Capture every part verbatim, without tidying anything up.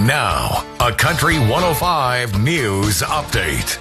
Now, a Country one oh five News Update.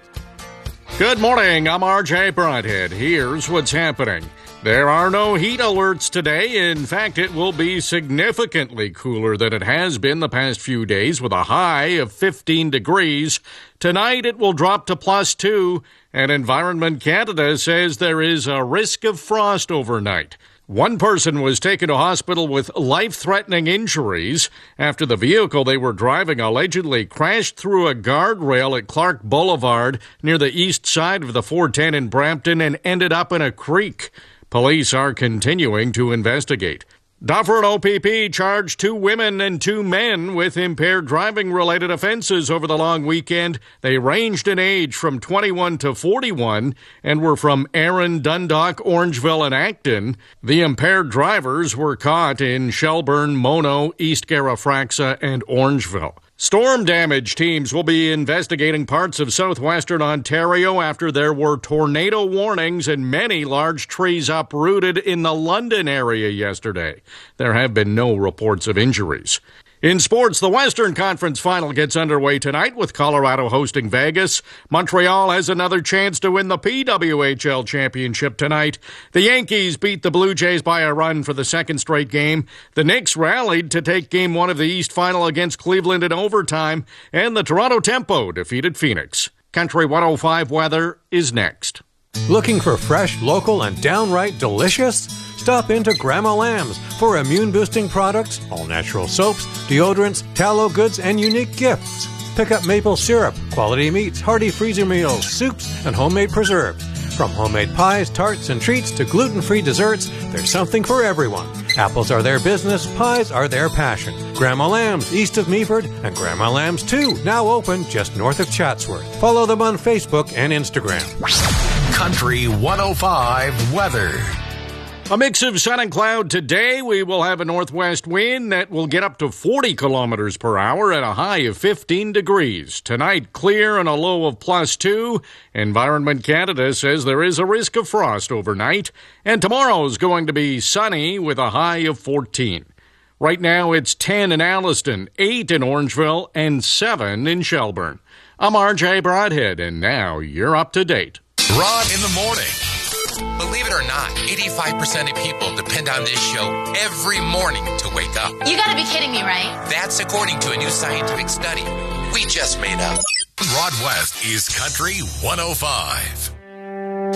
Good morning, I'm R J Broadhead. Here's what's happening. There are no heat alerts today. In fact, it will be significantly cooler than it has been the past few days with a high of fifteen degrees. Tonight, it will drop to plus two, and Environment Canada says there is a risk of frost overnight. One person was taken to hospital with life-threatening injuries after the vehicle they were driving allegedly crashed through a guardrail at Clark Boulevard near the east side of the four ten in Brampton and ended up in a creek. Police are continuing to investigate. Dufferin O P P charged two women and two men with impaired driving-related offenses over the long weekend. They ranged in age from twenty-one to forty-one and were from Erin, Dundalk, Orangeville, and Acton. The impaired drivers were caught in Shelburne, Mono, East Garafraxa, and Orangeville. Storm damage teams will be investigating parts of southwestern Ontario after there were tornado warnings and many large trees uprooted in the London area yesterday. There have been no reports of injuries. In sports, the Western Conference Final gets underway tonight with Colorado hosting Vegas. Montreal has another chance to win the P W H L championship tonight. The Yankees beat the Blue Jays by a run for the second straight game. The Knicks rallied to take Game one of the East Final against Cleveland in overtime. And the Toronto Tempo defeated Phoenix. Country one oh five weather is next. Looking for fresh, local, and downright delicious? Stop into Grandma Lamb's for immune-boosting products, all-natural soaps, deodorants, tallow goods, and unique gifts. Pick up maple syrup, quality meats, hearty freezer meals, soups, and homemade preserves. From homemade pies, tarts, and treats to gluten-free desserts, there's something for everyone. Apples are their business, pies are their passion. Grandma Lamb's, east of Meaford, and Grandma Lamb's two, now open just north of Chatsworth. Follow them on Facebook and Instagram. Country one oh five weather. A mix of sun and cloud today. We will have a northwest wind that will get up to forty kilometers per hour at a high of fifteen degrees. Tonight, clear and a low of plus two. Environment Canada says there is a risk of frost overnight. And tomorrow is going to be sunny with a high of fourteen. Right now, it's ten in Alliston, eight in Orangeville, and seven in Shelburne. I'm R J Broadhead, and now you're up to date. Rod in the morning. Believe it or not, eighty-five percent of people depend on this show every morning to wake up. You gotta be kidding me, right? That's according to a new scientific study we just made up. Rod West is Country one oh five.